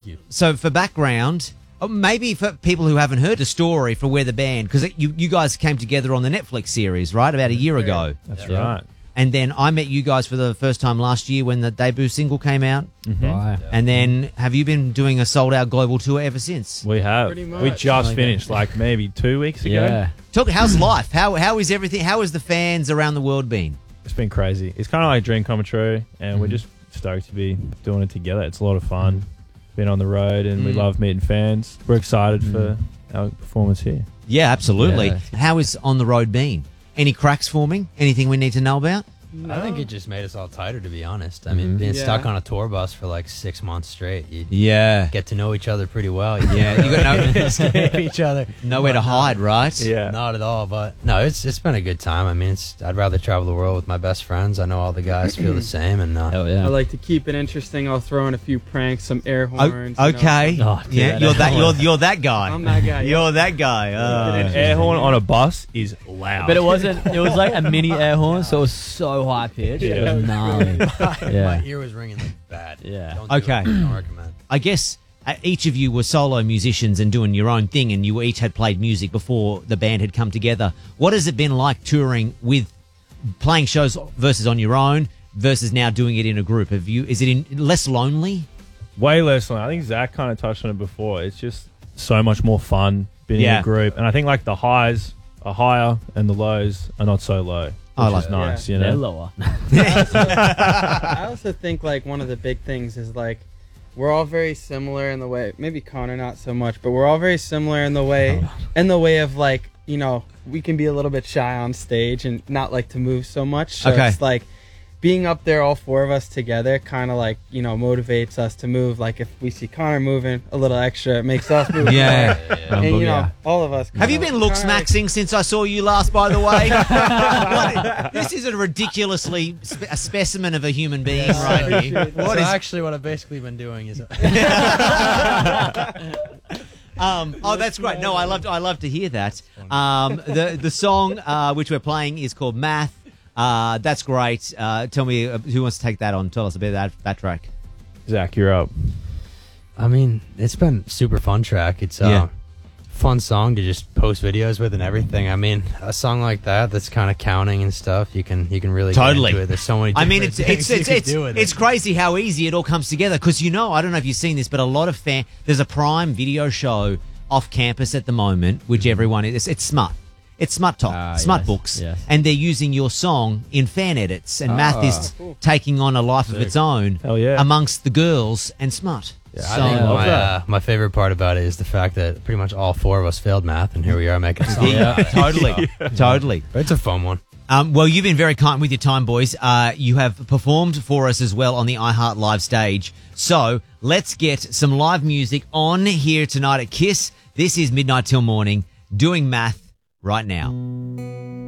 you. So for background, maybe for people who haven't heard the story for where the band, because you guys came together on the Netflix series, right, about a year ago. That's right. And then I met you guys for the first time last year when the debut single came out. Right. And then have you been doing a sold-out global tour ever since? We have. Pretty much. We just finished like maybe 2 weeks ago. Yeah. How's life? How is everything? How has the fans around the world been? It's been crazy. It's kind of like a dream come true, and we're just stoked to be doing it together. It's a lot of fun. Been on the road, and we love meeting fans. We're excited for our performance here. Yeah, absolutely. Yeah. How is On the Road been? Any cracks forming? Anything we need to know about? I think it just made us all tighter, to be honest. I mean, being stuck on a tour bus for like 6 months straight, you Yeah. get to know each other pretty well. Yeah, you got escape each other. nowhere to hide, right? Yeah. Not at all, but no, it's been a good time. I mean, I'd rather travel the world with my best friends. I know all the guys feel the same, and Hell yeah. I like to keep it interesting. I'll throw in a few pranks, some air horns. Okay. Oh, dude, yeah, you're that guy. I'm that guy. You're that guy. An air horn on a bus is loud. But it wasn't. It was like a mini air horn, so it was so high pitched. Yeah. It was gnarly. my ear was ringing like bad. Yeah. Don't do Okay. it. Don't recommend. I guess each of you were solo musicians and doing your own thing, and you each had played music before the band had come together. What has it been like touring with playing shows versus on your own versus now doing it in a group? Is it less lonely? Way less. I think Zach kind of touched on it before. It's just so much more fun being in a group, and I think like the highs are higher and the lows are not so low. I Which like is that. nice, you They're know. lower. I also think like one of the big things is like we're all very similar in the way. Maybe Connor not so much, but we're all very similar in the way of like, you know, we can be a little bit shy on stage and not like to move so much. So Okay. it's like being up there, all four of us together, kind of like, you know, motivates us to move. Like if we see Connor moving a little extra, it makes us move. Yeah. And you know, all of us. Have you been looks maxing since I saw you last, by the way? This is a ridiculously a specimen of a human being right here. What is actually what I've basically been doing is Oh, that's great. No, I love to hear that. The song which we're playing is called Math. That's great. Tell me who wants to take that on. Tell us a bit of that track. Zach, you're up. I mean, it's been a super fun track. It's Yeah. fun song to just post videos with and everything. I mean, a song like that's kind of counting and stuff. You can really Totally. get into it. There's so many. I mean, different things you can do with it's it. crazy how easy it all comes together because, you know, I don't know if you've seen this, but a lot of there's a Prime Video show off campus at the moment, which everyone is. It's Smut. It's Smut Talk, Smut yes, Books, yes. and they're using your song in fan edits, and Math is taking on a life of its own Hell yeah. amongst the girls and Smut. Yeah, So- I think love that. my favorite part about it is the fact that pretty much all four of us failed math, and here we are making a song. Yeah, totally, totally. But it's a fun one. Well, you've been very kind with your time, boys. You have performed for us as well on the iHeart Live stage. So let's get some live music on here tonight at KISS. This is Midnight Till Morning, doing Math right now.